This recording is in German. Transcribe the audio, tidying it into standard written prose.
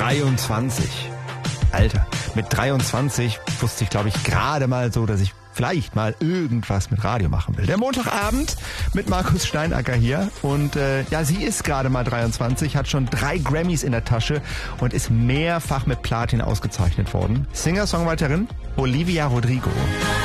23. Alter, mit 23 wusste ich, glaube ich, gerade mal so, dass ich vielleicht mal irgendwas mit Radio machen will. Der Montagabend mit Markus Steinacker hier. Und ja, sie ist gerade mal 23, hat schon 3 Grammys in der Tasche und ist mehrfach mit Platin ausgezeichnet worden. Singer-Songwriterin Olivia Rodrigo.